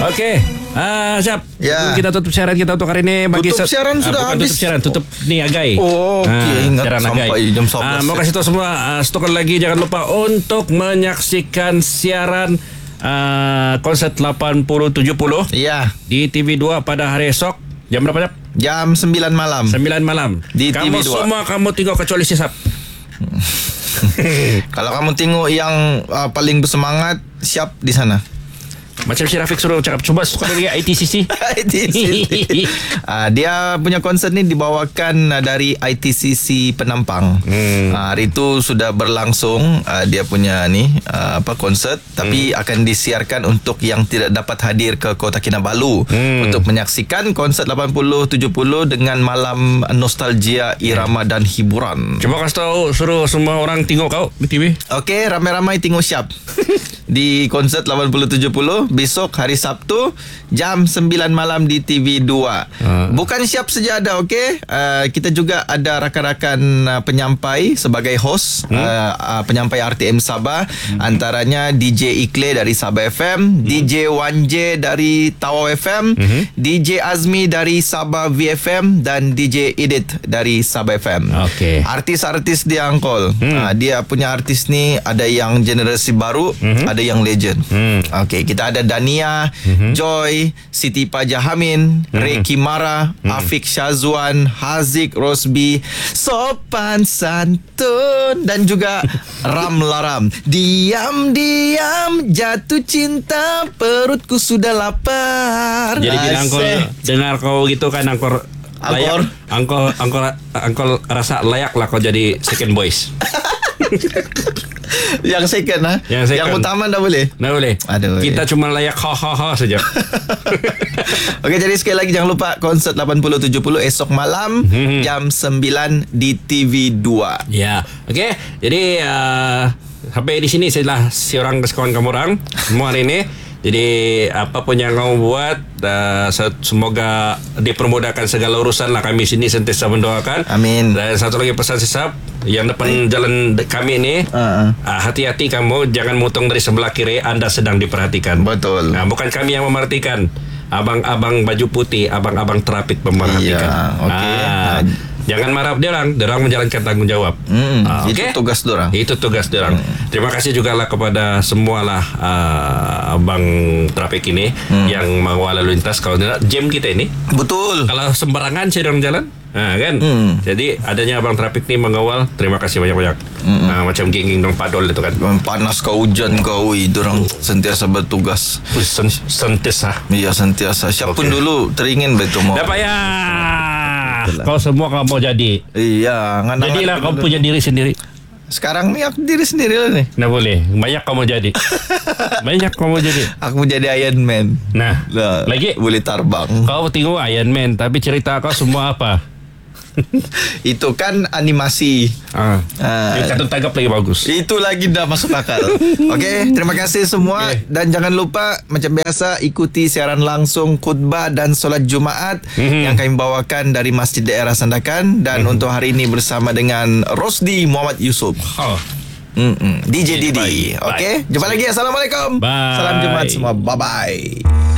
Okey. Siap. Ya. Kita tutup siaran kita untuk hari ini. Tutup siaran sudah habis. Tutup siaran, tutup ni Agai. Okey, ingat siaran sampai Agai. jam 11. Mau kasih tahu semua, stokkan lagi, jangan lupa untuk menyaksikan siaran konsert 80-70 Ya. di TV2 pada hari esok. Jam berapa, Jap? Jam 9 malam. 9 malam. Di kamu TV2. semua kamu tengok kecuali Sisap. Kalau kamu tengok yang paling bersemangat, siap di sana. Macam si Rafiq suruh cakap, cuba suka dari ITCC. Dia punya konsert ni dibawakan dari ITCC Penampang. Hari itu sudah berlangsung dia punya konsert, tapi akan disiarkan untuk yang tidak dapat hadir ke Kota Kinabalu untuk menyaksikan konsert 80-70 dengan malam nostalgia, irama dan hiburan. Cuba kasih tahu, suruh semua orang tengok kau di TV. Okey, ramai-ramai tengok siap di konsert 80-70 besok hari Sabtu jam 9 malam di TV2. Bukan siap saja ada, okey. Kita juga ada rakan-rakan penyampai sebagai host, penyampai RTM Sabah. Antaranya DJ Ikle dari Sabah FM, DJ Wanje dari Tawau FM, DJ Azmi dari Sabah VFM dan DJ Edit dari Sabah FM. Okey. Artis-artis dia angkol. Dia punya artis ni ada yang generasi baru, ada yang legend. Okey, kita ada Dania, Joy, Siti Pajahamin, Reiki Mara, Afiq Syazwan, Haziq Rosbi, Sopan Santun dan juga Ram Laram. Diam-diam jatuh cinta, perutku sudah lapar. Jadi bila angkol dengar kau gitu kan, angkor layak, angkol rasa layak lah kau jadi second voice. Yang second Yang pertama dah boleh. Dah boleh. Aduh, kita cuma layak ha saja. Okey, jadi sekali lagi jangan lupa konsert 80-70 esok malam jam 9 di TV2. Ya. Okey. Jadi sampai di sini saya seorang kawan kamu orang semua hari ini. Jadi apa pun yang kamu buat, semoga dipermudahkan segala urusan lah. Kami sini sentiasa mendoakan. Amin. Dan satu lagi pesan Sisap, yang depan jalan kami ni, hati-hati kamu, jangan motong dari sebelah kiri, anda sedang diperhatikan. Betul. Bukan kami yang memerhatikan, abang-abang baju putih, abang-abang trafik memerhatikan. Iya, okey. Jangan marah dia orang menjalankan tanggungjawab. Itu tugas dia orang. Itu tugas dia orang. Terima kasih juga lah kepada semualah abang trafik ini yang mengawal lalu lintas. Kalau tidak jam kita ini, betul. Kalau sembarangan saya orang jalan, kan. Jadi adanya abang trafik ni mengawal. Terima kasih banyak-banyak. Macam geng-geng dong padol itu kan. Panas kau, hujan kau, dorang sentiasa bertugas. Sentiasa. Iya, sentiasa. Siapapun dulu teringin betul mau. Dapat ya. Kau semua kau mau jadi. Iya, jadilah kau punya diri sendiri. Sekarang ni aku diri sendiri lah ni. Nah boleh. Banyak kau mau jadi. Banyak kau mau jadi. Aku mau jadi Iron Man. Nah, lagi boleh terbang. Kau tengok Iron Man, tapi cerita kau semua apa? Itu kan animasi. Kartun tanggap lagi bagus. Itu lagi dah masuk akal. Okey, terima kasih semua. Dan jangan lupa macam biasa ikuti siaran langsung khutbah dan solat Jumaat yang kami bawakan dari Masjid Daerah Sandakan. Dan untuk hari ini bersama dengan Rosdi Muhammad Yusuf, DJ Didi. Okey, jumpa lagi. Assalamualaikum. Bye. Salam Jumaat semua. Bye-bye.